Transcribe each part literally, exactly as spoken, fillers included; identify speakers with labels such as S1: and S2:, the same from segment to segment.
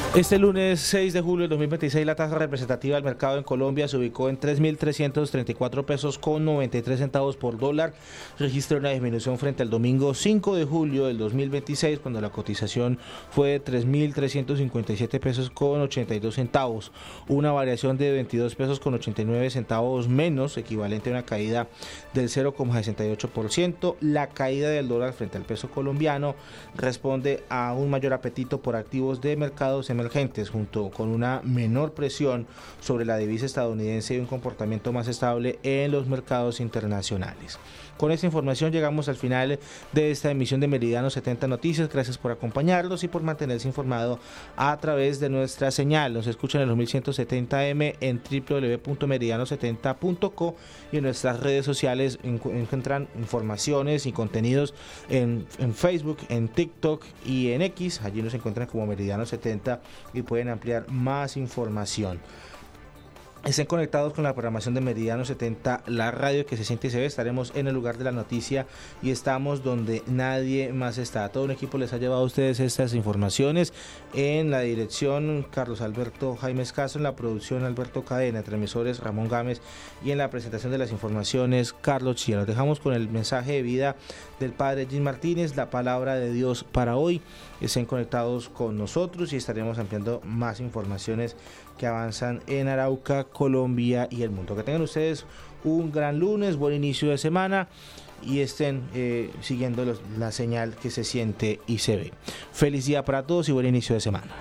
S1: Este lunes seis de julio del dos mil veintiséis la tasa representativa del mercado en Colombia se ubicó en tres mil trescientos treinta y cuatro pesos con noventa y tres centavos por dólar. Registró una disminución frente al domingo cinco de julio del dos mil veintiséis, cuando la cotización fue de tres mil trescientos cincuenta y siete pesos con ochenta y dos centavos. Una variación de veintidós pesos con ochenta y nueve centavos menos, equivalente a una caída del cero coma sesenta y ocho por ciento. La caída del dólar frente al peso colombiano responde a un mayor apetito por activos de mercados emergentes, junto con una menor presión sobre la divisa estadounidense y un comportamiento más estable en los mercados internacionales. Con esta información llegamos al final de esta emisión de Meridiano setenta Noticias. Gracias por acompañarnos y por mantenerse informado a través de nuestra señal. Nos escuchan en los mil ciento setenta eme en doble u doble u doble u punto meridiano setenta punto co y en nuestras redes sociales encuentran informaciones y contenidos en, en Facebook, en TikTok y en X. Allí nos encuentran como Meridiano setenta y pueden ampliar más información. Estén conectados con la programación de Meridiano setenta, la radio que se siente y se ve. Estaremos en el lugar de la noticia y estamos donde nadie más está. Todo un equipo les ha llevado a ustedes estas informaciones. En la dirección, Carlos Alberto Jaime Escaso; en la producción, Alberto Cadena; transmisores, Ramón Gámez; y en la presentación de las informaciones, Carlos Chía. Nos dejamos con el mensaje de vida del Padre Jim Martínez, la palabra de Dios para hoy. Estén conectados con nosotros y estaremos ampliando más informaciones que avanzan en Arauca, Colombia y el mundo. Que tengan ustedes un gran lunes, buen inicio de semana y estén eh, siguiendo los, la señal que se siente y se ve. Feliz día para todos y buen inicio de semana.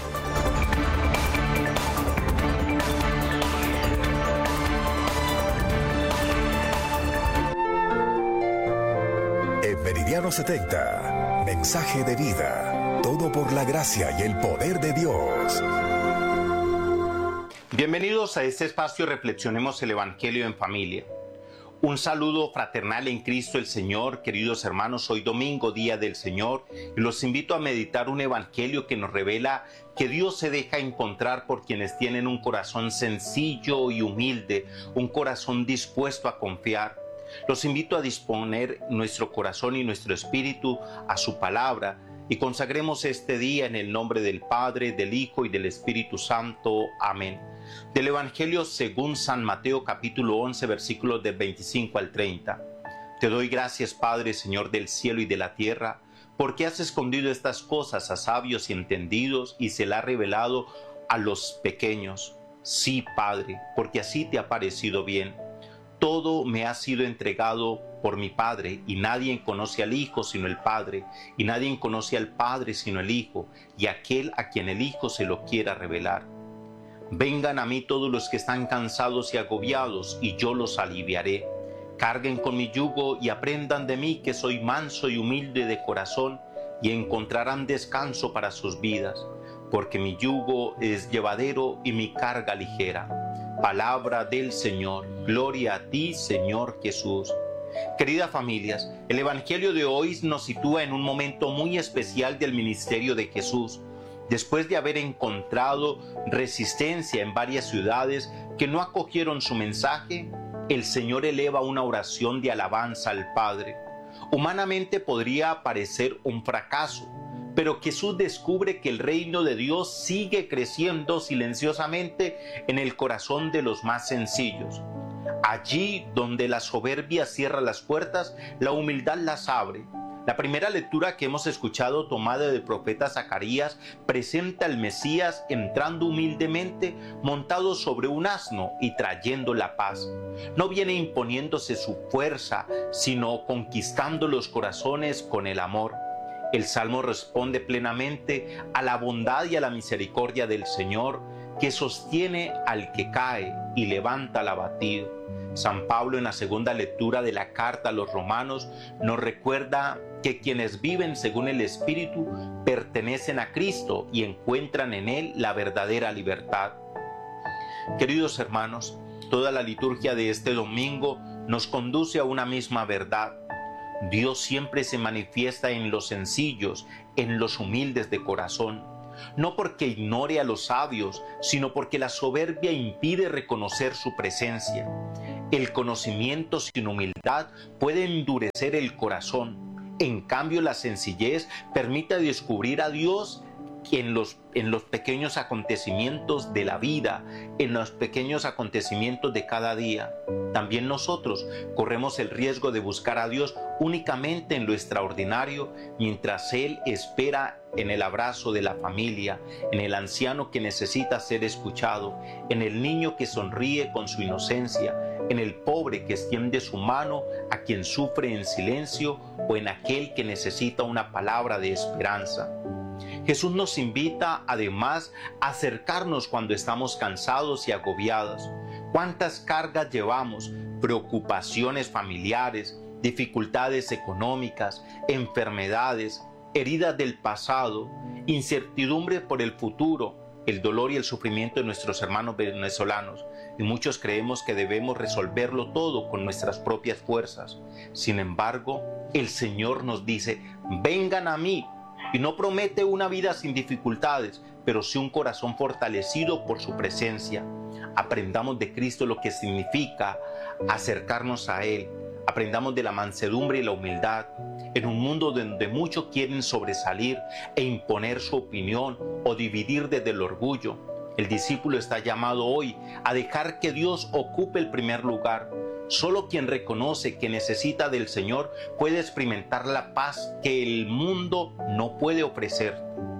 S2: En Meridiano setenta, mensaje de vida, todo por la gracia y el poder de Dios.
S3: Bienvenidos a este espacio Reflexionemos el Evangelio en Familia. Un saludo fraternal en Cristo el Señor, queridos hermanos. Hoy domingo, día del Señor, y los invito a meditar un evangelio que nos revela que Dios se deja encontrar por quienes tienen un corazón sencillo y humilde, un corazón dispuesto a confiar. Los invito a disponer nuestro corazón y nuestro espíritu a su palabra y consagremos este día en el nombre del Padre, del Hijo y del Espíritu Santo. Amén. Del Evangelio según San Mateo, capítulo once, versículos del veinticinco al treinta. Te doy gracias, Padre, Señor del cielo y de la tierra, porque has escondido estas cosas a sabios y entendidos y se las has revelado a los pequeños. Sí, Padre, porque así te ha parecido bien. Todo me ha sido entregado por mi Padre, y nadie conoce al Hijo sino el Padre, y nadie conoce al Padre sino el Hijo, y aquel a quien el Hijo se lo quiera revelar. Vengan a mí todos los que están cansados y agobiados, y yo los aliviaré. Carguen con mi yugo y aprendan de mí, que soy manso y humilde de corazón, y encontrarán descanso para sus vidas, porque mi yugo es llevadero y mi carga ligera. Palabra del Señor. Gloria a ti, Señor Jesús. Queridas familias, el Evangelio de hoy nos sitúa en un momento muy especial del ministerio de Jesús. Después de haber encontrado resistencia en varias ciudades que no acogieron su mensaje, el Señor eleva una oración de alabanza al Padre. Humanamente podría parecer un fracaso, pero Jesús descubre que el reino de Dios sigue creciendo silenciosamente en el corazón de los más sencillos. Allí donde la soberbia cierra las puertas, la humildad las abre. La primera lectura que hemos escuchado, tomada del profeta Zacarías, presenta al Mesías entrando humildemente, montado sobre un asno y trayendo la paz. No viene imponiéndose su fuerza, sino conquistando los corazones con el amor. El Salmo responde plenamente a la bondad y a la misericordia del Señor, que sostiene al que cae y levanta al abatido. San Pablo, en la segunda lectura de la carta a los romanos, nos recuerda que quienes viven según el Espíritu pertenecen a Cristo y encuentran en Él la verdadera libertad. Queridos hermanos, toda la liturgia de este domingo nos conduce a una misma verdad. Dios siempre se manifiesta en los sencillos, en los humildes de corazón. No porque ignore a los sabios, sino porque la soberbia impide reconocer su presencia. El conocimiento sin humildad puede endurecer el corazón. En cambio, la sencillez permite descubrir a Dios en los, en los pequeños acontecimientos de la vida, en los pequeños acontecimientos de cada día. También nosotros corremos el riesgo de buscar a Dios únicamente en lo extraordinario, mientras Él espera en el abrazo de la familia, en el anciano que necesita ser escuchado, en el niño que sonríe con su inocencia, en el pobre que extiende su mano a quien sufre en silencio, o en aquel que necesita una palabra de esperanza. Jesús nos invita además a acercarnos cuando estamos cansados y agobiados. ¿Cuántas cargas llevamos? Preocupaciones familiares, dificultades económicas, enfermedades, heridas del pasado, incertidumbre por el futuro, el dolor y el sufrimiento de nuestros hermanos venezolanos. Y muchos creemos que debemos resolverlo todo con nuestras propias fuerzas. Sin embargo, el Señor nos dice: vengan a mí. Y no promete una vida sin dificultades, pero sí un corazón fortalecido por su presencia. Aprendamos de Cristo lo que significa acercarnos a Él. Aprendamos de la mansedumbre y la humildad. En un mundo donde muchos quieren sobresalir e imponer su opinión o dividir desde el orgullo, el discípulo está llamado hoy a dejar que Dios ocupe el primer lugar. Solo quien reconoce que necesita del Señor puede experimentar la paz que el mundo no puede ofrecer.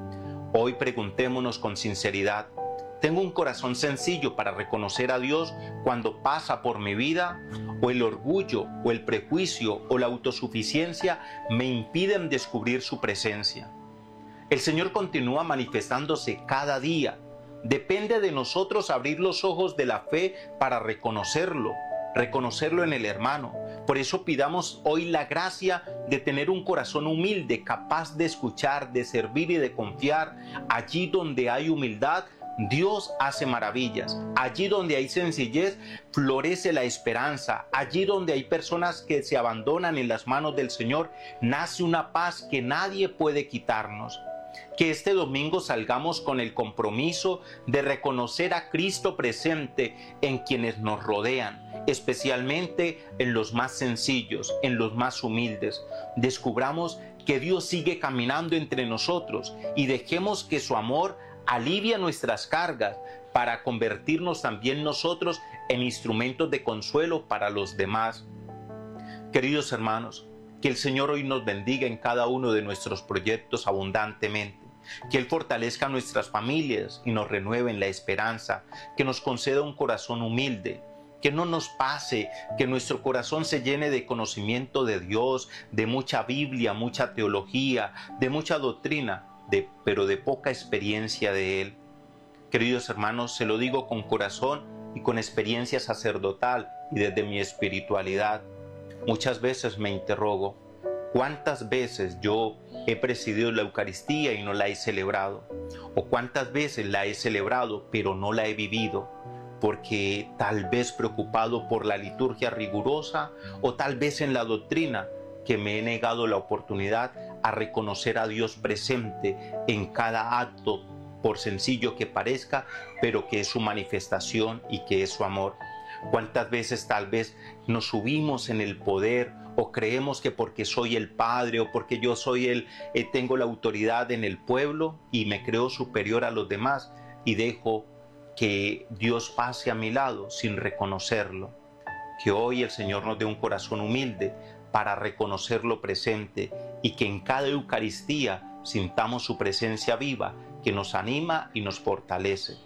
S3: Hoy preguntémonos con sinceridad: ¿tengo un corazón sencillo para reconocer a Dios cuando pasa por mi vida? ¿O el orgullo, o el prejuicio, o la autosuficiencia me impiden descubrir su presencia? El Señor continúa manifestándose cada día. Depende de nosotros abrir los ojos de la fe para reconocerlo, reconocerlo en el hermano. Por eso pidamos hoy la gracia de tener un corazón humilde, capaz de escuchar, de servir y de confiar. Allí donde hay humildad, Dios hace maravillas. Allí donde hay sencillez, florece la esperanza. Allí donde hay personas que se abandonan en las manos del Señor, nace una paz que nadie puede quitarnos. Que este domingo salgamos con el compromiso de reconocer a Cristo presente en quienes nos rodean, especialmente en los más sencillos, en los más humildes. Descubramos que Dios sigue caminando entre nosotros y dejemos que su amor alivie nuestras cargas para convertirnos también nosotros en instrumentos de consuelo para los demás. Queridos hermanos, que el Señor hoy nos bendiga en cada uno de nuestros proyectos abundantemente. Que Él fortalezca nuestras familias y nos renueve en la esperanza. Que nos conceda un corazón humilde. Que no nos pase que nuestro corazón se llene de conocimiento de Dios, de mucha Biblia, mucha teología, de mucha doctrina, de, pero de poca experiencia de Él. Queridos hermanos, se lo digo con corazón y con experiencia sacerdotal y desde mi espiritualidad. Muchas veces me interrogo, ¿cuántas veces yo he presidido la Eucaristía y no la he celebrado? ¿O cuántas veces la he celebrado pero no la he vivido? Porque tal vez preocupado por la liturgia rigurosa o tal vez en la doctrina que me he negado la oportunidad a reconocer a Dios presente en cada acto, por sencillo que parezca, pero que es su manifestación y que es su amor. ¿Cuántas veces tal vez nos subimos en el poder o creemos que porque soy el padre o porque yo soy el, eh, tengo la autoridad en el pueblo y me creo superior a los demás y dejo que Dios pase a mi lado sin reconocerlo? Que hoy el Señor nos dé un corazón humilde para reconocerlo presente y que en cada Eucaristía sintamos su presencia viva que nos anima y nos fortalece.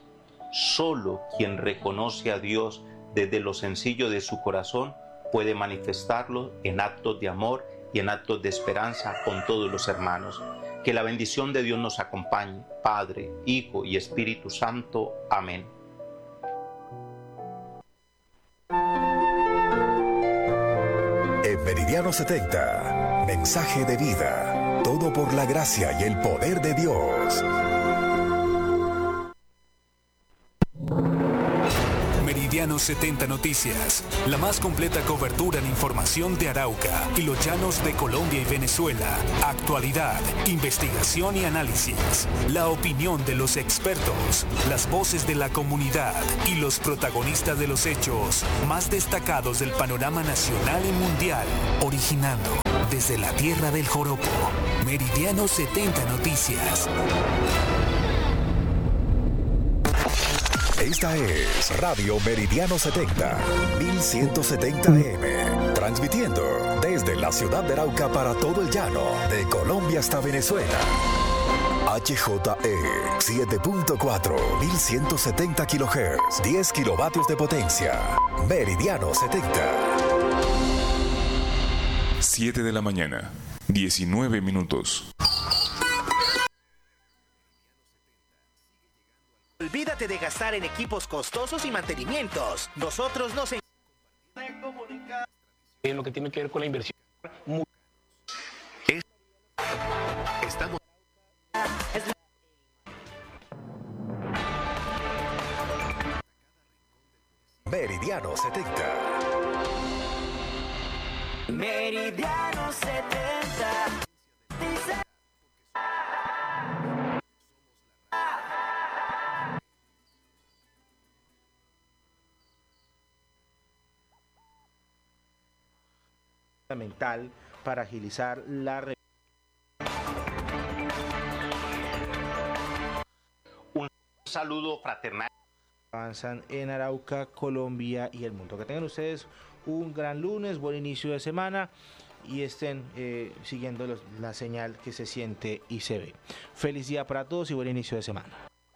S3: Solo quien reconoce a Dios desde lo sencillo de su corazón puede manifestarlo en actos de amor y en actos de esperanza con todos los hermanos. Que la bendición de Dios nos acompañe, Padre, Hijo y Espíritu Santo. Amén.
S2: En Meridiano setenta, mensaje de vida, todo por la gracia y el poder de Dios.
S4: Meridiano setenta Noticias, la más completa cobertura en información de Arauca y los llanos de Colombia y Venezuela. Actualidad, investigación y análisis. La opinión de los expertos, las voces de la comunidad y los protagonistas de los hechos más destacados del panorama nacional y mundial. Originando desde la tierra del joropo. Meridiano setenta Noticias.
S2: Esta es Radio Meridiano setenta, mil ciento setenta A M, transmitiendo desde la ciudad de Arauca para todo el llano, de Colombia hasta Venezuela. H J E siete punto cuatro, mil ciento setenta kilohertz, diez kilovatios de potencia. Meridiano setenta.
S5: siete de la mañana, diecinueve minutos.
S6: Olvídate de gastar en equipos costosos y mantenimientos. Nosotros nos en...
S7: en lo que tiene que ver con la inversión.
S8: Es... Estamos...
S2: Meridiano setenta.
S9: Meridiano setenta. Dice...
S1: fundamental para agilizar la re...
S3: Un saludo fraternal.
S1: Avanzan en Arauca, Colombia y el mundo. Que tengan ustedes un gran lunes, buen inicio de semana y estén eh, siguiendo los, la señal que se siente y se ve. Feliz día para todos y buen inicio de semana.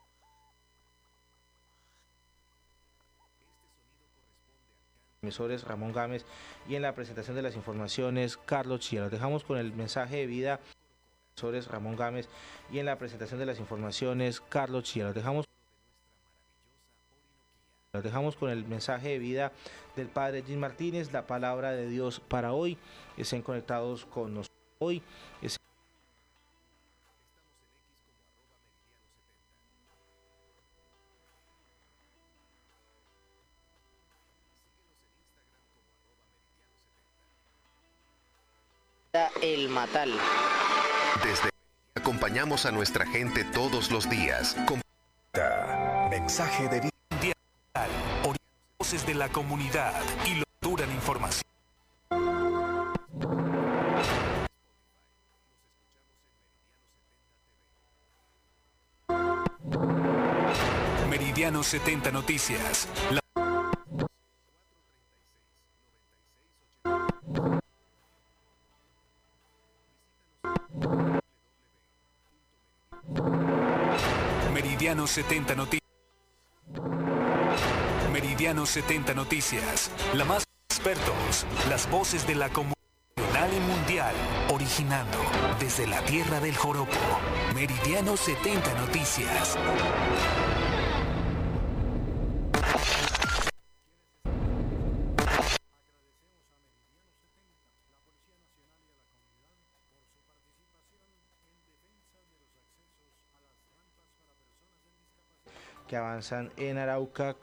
S1: Emisores Ramón Gámez y en la presentación de las informaciones Carlos Chía. Los dejamos con el mensaje de vida. Emisores Ramón Gámez y en la presentación de las informaciones Carlos Chía. Los dejamos Los dejamos con el mensaje de vida del Padre Jim Martínez, la palabra de Dios para hoy. Estén conectados con nosotros hoy. Es...
S6: El Matal.
S8: Desde acompañamos a nuestra gente todos los días. Con...
S2: Mensaje de vida.
S4: Voces de la comunidad y lo duran información. Meridiano setenta Noticias. La... Meridiano setenta Noticias. Meridiano setenta Noticias, la más expertos, las voces de la comunidad nacional y mundial, originando desde la tierra del joropo. Meridiano setenta Noticias.
S1: Que avanzan en Arauca.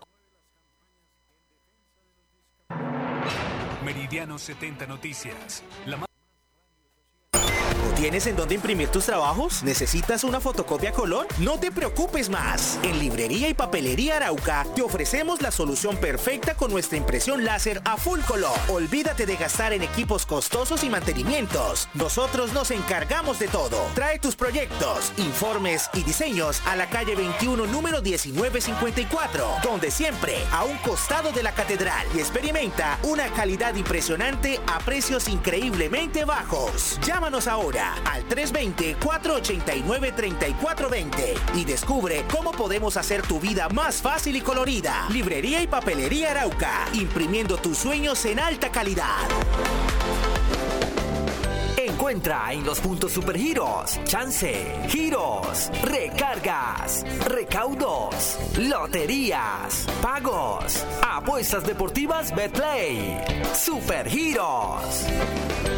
S4: Meridiano setenta Noticias, la más...
S6: ¿No tienes en dónde imprimir tus trabajos? ¿Necesitas una fotocopia color? No te preocupes más. En Librería y Papelería Arauca te ofrecemos la solución perfecta con nuestra impresión láser a full color. Olvídate de gastar en equipos costosos y mantenimientos. Nosotros nos encargamos de todo. Trae tus proyectos, informes y diseños a la calle veintiuno, número diecinueve cincuenta y cuatro, donde siempre a un costado de la catedral, y experimenta una calidad impresionante a precios increíblemente bajos. Llámanos ahora al tres dos cero, cuatro ocho nueve, tres cuatro dos cero y descubre cómo podemos hacer tu vida más fácil y colorida. Librería y Papelería Arauca, imprimiendo tus sueños en alta calidad.
S10: Encuentra en los puntos Supergiros, chance, giros, recargas, recaudos, loterías, pagos, apuestas deportivas Betplay, Supergiros.